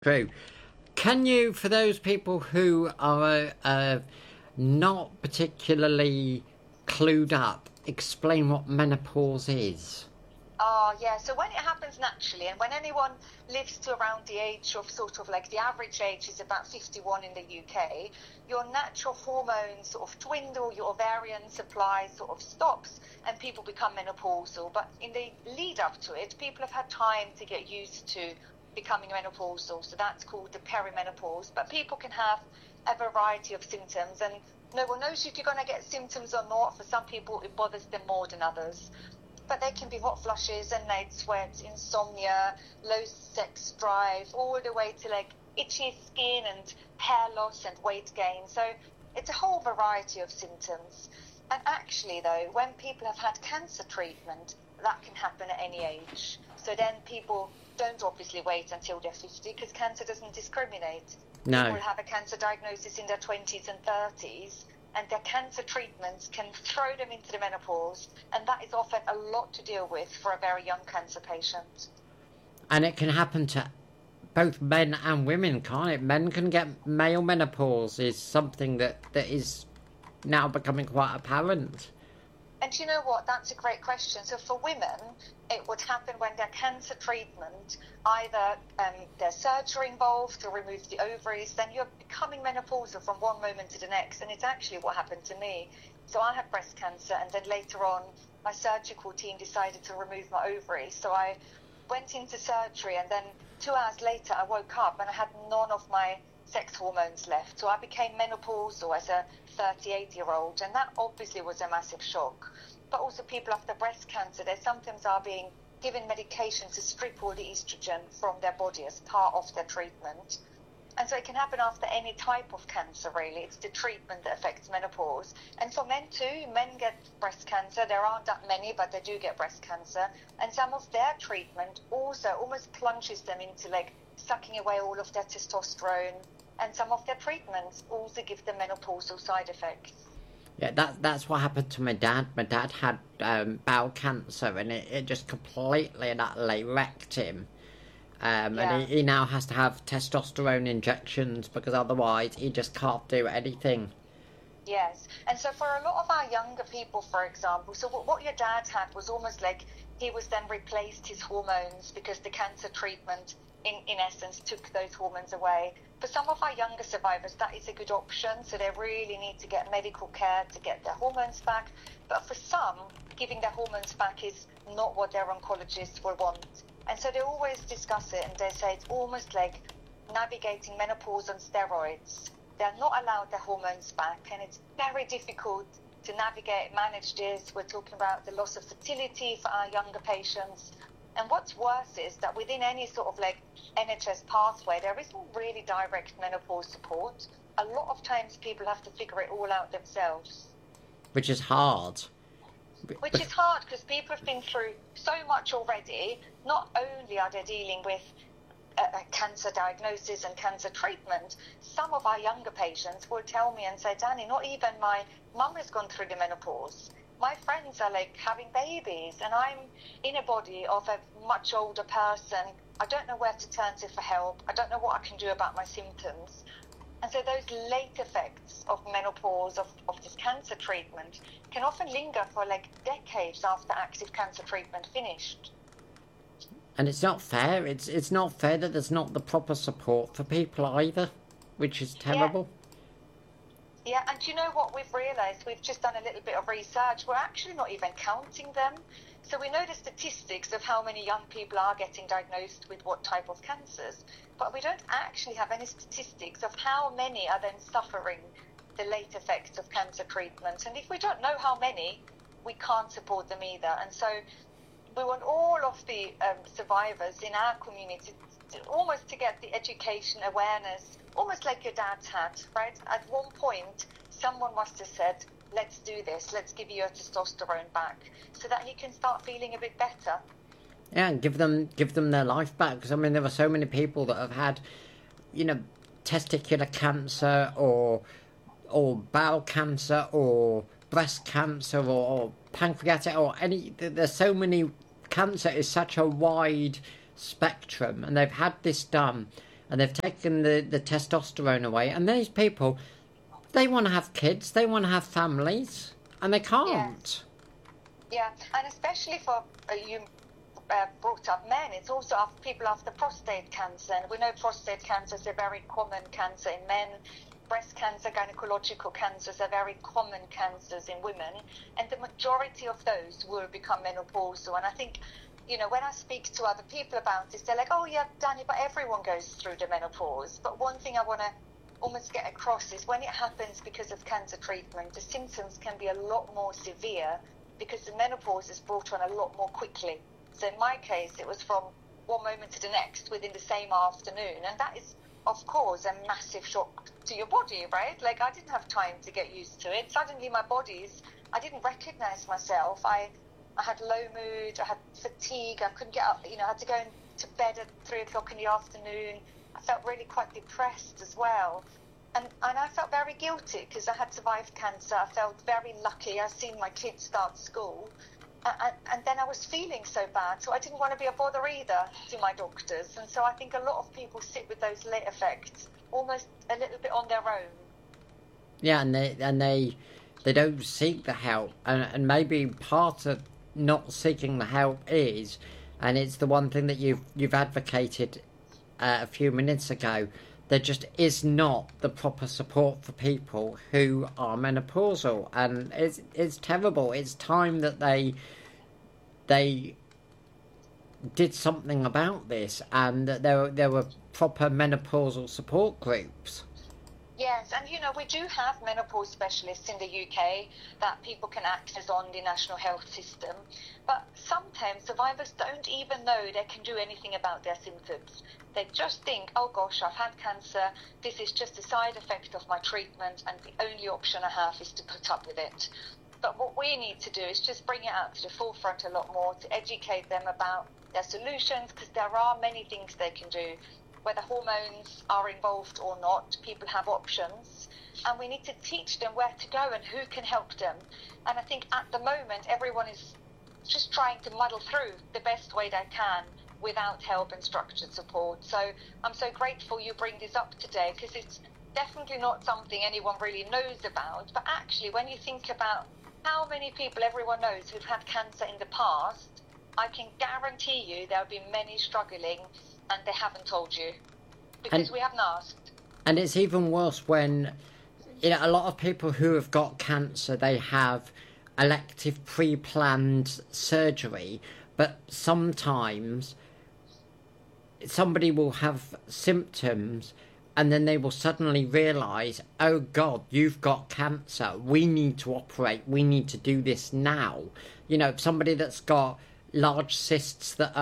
True. Can you, for those people who are not particularly clued up, explain what menopause is? Oh, yeah. So when it happens naturally, and when anyone lives to around the age of sort of like the average age is about 51 in the UK, your natural hormones sort of dwindle, your ovarian supply sort of stops, and people become menopausal. But in the lead up to it, people have had time to get used to becoming menopausal. So that's called the perimenopause. But people can have a variety of symptoms, and no one knows if you're going to get symptoms or not. For some people, it bothers them more than others, but they can be hot flushes and night sweats, insomnia, low sex drive, all the way to like itchy skin and hair loss and weight gain. So it's a whole variety of symptoms. And actually, though, when people have had cancer treatment, that can happen at any age. So then people don't obviously wait until they're 50 because cancer doesn't discriminate. No. People have a cancer diagnosis in their 20s and 30s, and their cancer treatments can throw them into the menopause, and that is often a lot to deal with for a very young cancer patient. And it can happen to both men and women, can't it? Men can get male menopause, is something that is now becoming quite apparent. And you know what? That's a great question. So for women, it would happen when their cancer treatment, either there's surgery involved to remove the ovaries, then you're becoming menopausal from one moment to the next. And it's actually what happened to me. So I had breast cancer, and then later on, my surgical team decided to remove my ovaries. So I went into surgery, and then 2 hours later, I woke up and I had none of my sex hormones left. So I became menopausal as a 38-year-old, and that obviously was a massive shock. But also people after breast cancer, they sometimes are being given medication to strip all the estrogen from their body as part of their treatment. And so it can happen after any type of cancer, really. It's the treatment that affects menopause. And for men too, men get breast cancer. There aren't that many, but they do get breast cancer. And some of their treatment also almost plunges them into like sucking away all of their testosterone. And some of their treatments also give them menopausal side effects. Yeah, that's what happened to my dad. My dad had bowel cancer, and it just completely and utterly wrecked him. And he now has to have testosterone injections because otherwise he just can't do anything. Yes, and so for a lot of our younger people, for example, so what your dad had was almost like he was then replaced his hormones because the cancer treatment, in essence, took those hormones away. For some of our younger survivors, that is a good option, so they really need to get medical care to get their hormones back. But for some, giving their hormones back is not what their oncologists will want. And so they always discuss it, and they say it's almost like navigating menopause on steroids. They're not allowed their hormones back, and it's very difficult to navigate, manage this. We're talking about the loss of fertility for our younger patients. And what's worse is that within any sort of like NHS pathway, there isn't really direct menopause support. A lot of times people have to figure it all out themselves. Which is hard. Which is hard because people have been through so much already. Not only are they dealing with a cancer diagnosis and cancer treatment, some of our younger patients will tell me and say, Danny, not even my mum has gone through the menopause. My friends are like having babies, and I'm in a body of a much older person. I don't know where to turn to for help. I don't know what I can do about my symptoms. And so those late effects of menopause, of this cancer treatment, can often linger for like decades after active cancer treatment finished. And it's not fair. It's not fair that there's not the proper support for people either, which is terrible. Yeah, and you know what we've realised? We've just done a little bit of research. We're actually not even counting them. So we know the statistics of how many young people are getting diagnosed with what type of cancers, but we don't actually have any statistics of how many are then suffering the late effects of cancer treatment. And if we don't know how many, we can't support them either. And so we want all of the survivors in our community almost to get the education, awareness, almost like your dad's had, right? At one point, someone must have said, let's do this, let's give you your testosterone back, so that he can start feeling a bit better. Yeah, and give them their life back. Because I mean, there are so many people that have had, testicular cancer or bowel cancer or breast cancer or pancreatic or any. There's so many. Cancer is such a wide spectrum, and they've had this done, and they've taken the testosterone away, and these people, they want to have kids, they want to have families, and they can't. Yeah, and especially for you brought up men, it's also people after prostate cancer, and we know prostate cancer is a very common cancer in men. Breast cancer, gynecological cancers are very common cancers in women, and the majority of those will become menopausal. And I think, when I speak to other people about this, they're like, oh yeah, Danny, but everyone goes through the menopause. But one thing I want to almost get across is when it happens because of cancer treatment, the symptoms can be a lot more severe because the menopause is brought on a lot more quickly. So in my case, it was from one moment to the next within the same afternoon. And that is, of course, a massive shock to your body, right? Like, I didn't have time to get used to it. Suddenly I didn't recognize myself. I had low mood, I had fatigue, I couldn't get up, I had to go to bed at 3 o'clock in the afternoon. I felt really quite depressed as well. And I felt very guilty because I had survived cancer. I felt very lucky. I'd seen my kids start school. And then I was feeling so bad, so I didn't want to be a bother either to my doctors. And so I think a lot of people sit with those late effects almost a little bit on their own. Yeah, and they don't seek the help, and maybe part of not seeking the help is, and it's the one thing that you've advocated a few minutes ago, there just is not the proper support for people who are menopausal, and it's terrible. It's time that they did something about this, and that there were proper menopausal support groups. Yes, and we do have menopause specialists in the UK that people can access on the National Health System, but sometimes survivors don't even know they can do anything about their symptoms. They just think, oh gosh, I've had cancer, this is just a side effect of my treatment, and the only option I have is to put up with it. But what we need to do is just bring it out to the forefront a lot more, to educate them about their solutions, because there are many things they can do. Whether hormones are involved or not, people have options, and we need to teach them where to go and who can help them. And I think at the moment everyone is just trying to muddle through the best way they can without help and structured support. So I'm so grateful you bring this up today, because it's definitely not something anyone really knows about. But actually, when you think about how many people everyone knows who've had cancer in the past, I can guarantee you there'll be many struggling and they haven't told you because we haven't asked. And it's even worse when, a lot of people who have got cancer, they have elective pre-planned surgery, but sometimes somebody will have symptoms and then they will suddenly realise, oh God, you've got cancer, we need to operate, we need to do this now. Somebody that's got large cysts that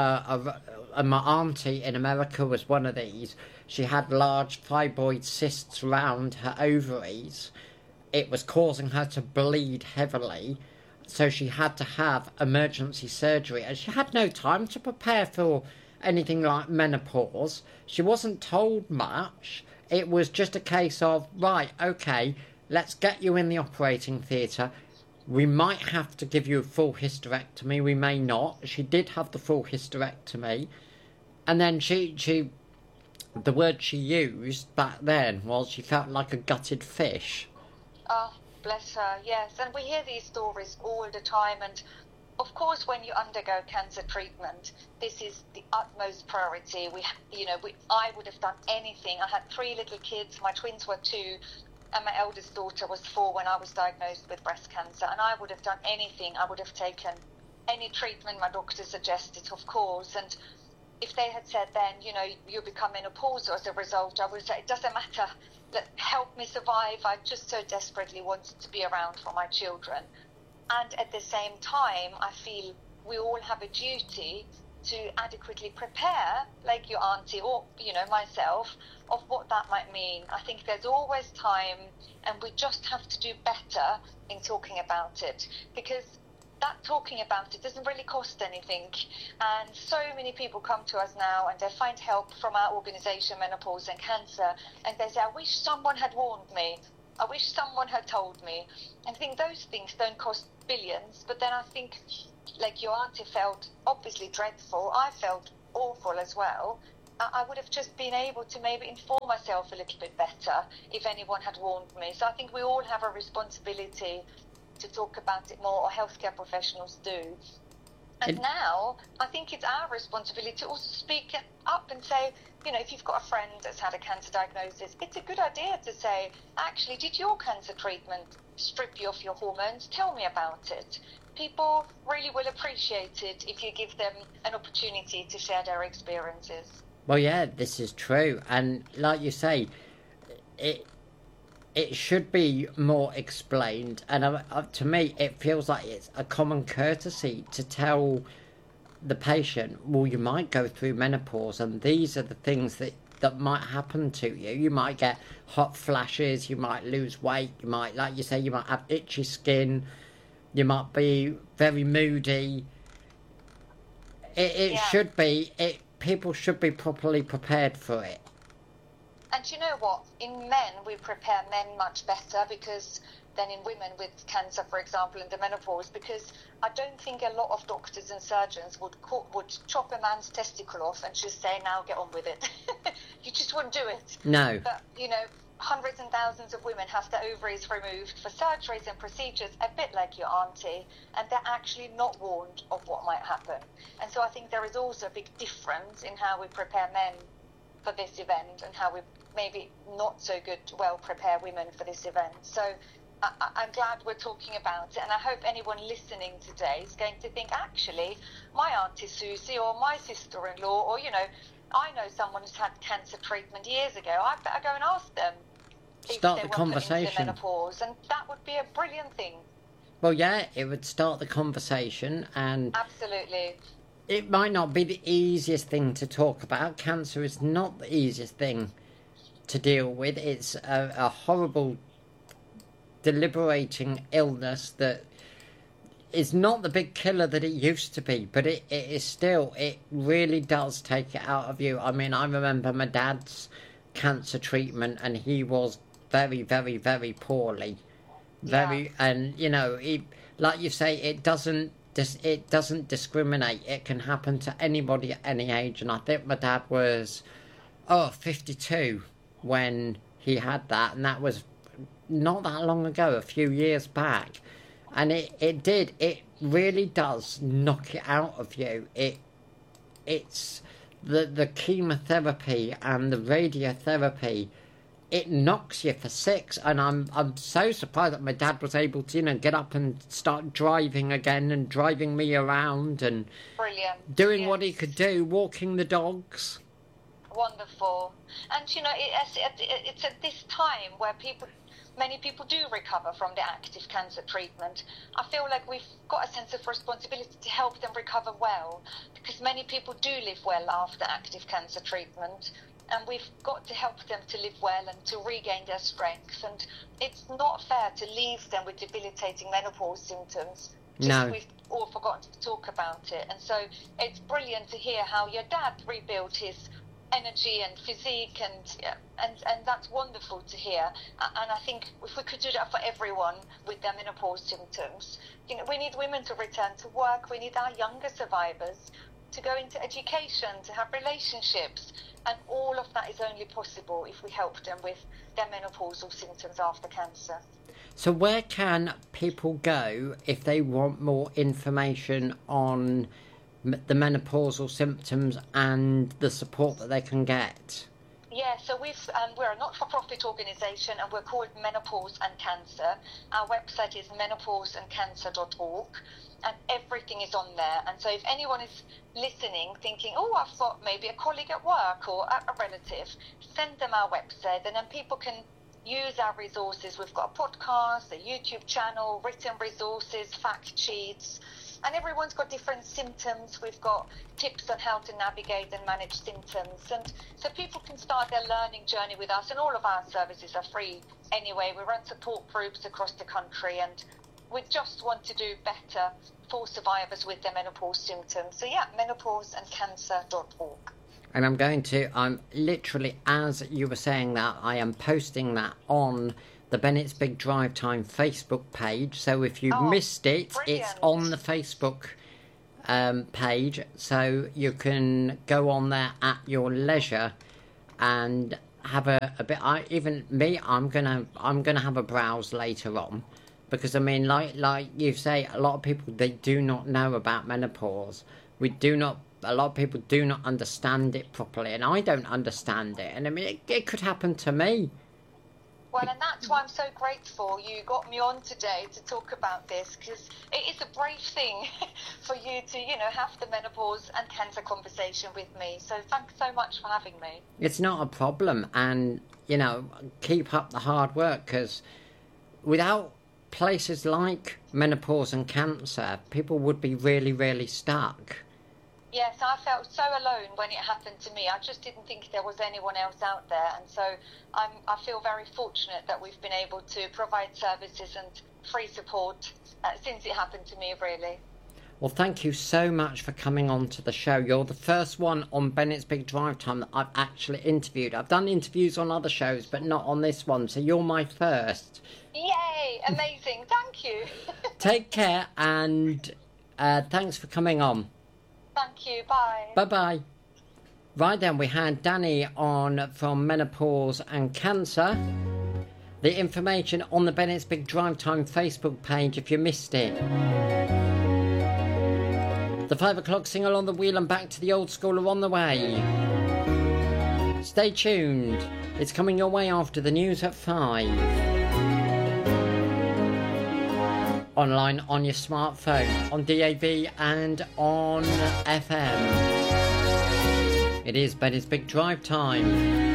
my auntie in America was one of these. She had large fibroid cysts around her ovaries. It was causing her to bleed heavily, so she had to have emergency surgery, and she had no time to prepare for anything like menopause. She wasn't told much. It was just a case of, right, okay, let's get you in the operating theatre. We might have to give you a full hysterectomy, we may not. She did have the full hysterectomy. And then the word she used back then was she felt like a gutted fish. Oh, bless her, yes. And we hear these stories all the time. And of course, when you undergo cancer treatment, this is the utmost priority. I would have done anything. I had 3 little kids. My twins were 2. And my eldest daughter was 4 when I was diagnosed with breast cancer. And I would have done anything. I would have taken any treatment my doctor suggested, of course. And if they had said then, you become menopausal as a result, I would say, it doesn't matter. Help me survive. I just so desperately wanted to be around for my children. And at the same time, I feel we all have a duty to adequately prepare, like your auntie or, myself, of what that might mean. I think there's always time, and we just have to do better in talking about it, because that talking about it doesn't really cost anything. And so many people come to us now and they find help from our organisation, Menopause and Cancer, and they say, I wish someone had warned me. I wish someone had told me. And I think those things don't cost billions, but then I think, like your auntie felt obviously dreadful, I felt awful as well. I would have just been able to maybe inform myself a little bit better if anyone had warned me. So I think we all have a responsibility to talk about it more, or healthcare professionals do. And now I think it's our responsibility to also speak up and say, you know, if you've got a friend that's had a cancer diagnosis, it's a good idea to say, actually, did your cancer treatment strip you of your hormones? Tell me about it. People really will appreciate it if you give them an opportunity to share their experiences. Well, yeah, this is true. And like you say, it should be more explained. And to me, it feels like it's a common courtesy to tell the patient, well, you might go through menopause and these are the things that might happen to you. You might get hot flashes, you might lose weight, you might, like you say, you might have itchy skin, you might be very moody. It should be, people should be properly prepared for it. And you know what? In men, we prepare men much better than in women with cancer, for example, in the menopause, because I don't think a lot of doctors and surgeons would chop a man's testicle off and just say, now get on with it. You just wouldn't do it. No. But, you know, hundreds and thousands of women have their ovaries removed for surgeries and procedures, a bit like your auntie, and they're actually not warned of what might happen. And so I think there is also a big difference in how we prepare men for this event and how we maybe not so well prepare women for this event. So I'm glad we're talking about it, and I hope anyone listening today is going to think, actually, my Auntie Susie or my sister-in-law, or, you know, I know someone who's had cancer treatment years ago. I better go and ask them. Start the conversation. Menopause, and that would be a brilliant thing. Well, yeah, it would start the conversation, and absolutely. It might not be the easiest thing to talk about. Cancer is not the easiest thing to deal with. It's a horrible, deliberating illness that is not the big killer that it used to be, but it is still, it really does take it out of you. I mean, I remember my dad's cancer treatment, and he was very, very, very poorly. And, you know, like you say, it doesn't discriminate. It can happen to anybody at any age, and I think my dad was 52 when he had that, and that was not that long ago, a few years back. And it really does knock it out of you. It's the chemotherapy and the radiotherapy, it knocks you for six. And I'm so surprised that my dad was able to, you know, get up and start driving again and driving me around and brilliant, doing what he could do, walking the dogs. Wonderful. And you know, it's at this time where many people do recover from the active cancer treatment. I feel like we've got a sense of responsibility to help them recover well, because many people do live well after active cancer treatment, and we've got to help them to live well and to regain their strength. And it's not fair to leave them with debilitating menopause symptoms. We've all forgotten to talk about it. And so it's brilliant to hear how your dad rebuilt his energy and physique, and that's wonderful to hear. And I think if we could do that for everyone with their menopause symptoms, you know, we need women to return to work, we need our younger survivors to go into education, to have relationships, and all of that is only possible if we help them with their menopausal symptoms after cancer. So where can people go if they want more information on the menopausal symptoms and the support that they can get? Yeah, so we're a not-for-profit organisation, and we're called Menopause and Cancer. Our website is menopauseandcancer.org, and everything is on there. And so if anyone is listening thinking, oh, I've got maybe a colleague at work or a relative, send them our website, and then people can use our resources. We've got a podcast, a YouTube channel, written resources, fact sheets, and everyone's got different symptoms. We've got tips on how to navigate and manage symptoms. And so people can start their learning journey with us, and all of our services are free anyway. We run support groups across the country, and we just want to do better for survivors with their menopause symptoms. So yeah, menopauseandcancer.org. And I'm literally, as you were saying that, I am posting that on the Bennett's Big Drive Time Facebook page. So if you missed it, brilliant. It's on the Facebook page, so you can go on there at your leisure and have a bit. I'm gonna have a browse later on, because I mean, like you say, a lot of people, they do not know about menopause. A lot of people do not understand it properly, and I don't understand it. And I mean, it could happen to me. Well, and that's why I'm so grateful you got me on today to talk about this, because it is a brave thing for you to, have the menopause and cancer conversation with me. So thanks so much for having me. It's not a problem, and, keep up the hard work, because without places like menopause and cancer, people would be really, really stuck. Yes, I felt so alone when it happened to me. I just didn't think there was anyone else out there. And so I feel very fortunate that we've been able to provide services and free support since it happened to me, really. Well, thank you so much for coming on to the show. You're the first one on Bennett's Big Drive Time that I've actually interviewed. I've done interviews on other shows, but not on this one. So you're my first. Yay! Amazing. Thank you. Take care, and thanks for coming on. Thank you. Bye. Bye-bye. Right then, we had Danny on from Menopause and Cancer. The information on the Bennett's Big Drive Time Facebook page if you missed it. The 5 o'clock single on the wheel and back to the old school are on the way. Stay tuned. It's coming your way after the news at 5. Online on your smartphone, on DAB and on FM. It is Bennett's Big Drive Time.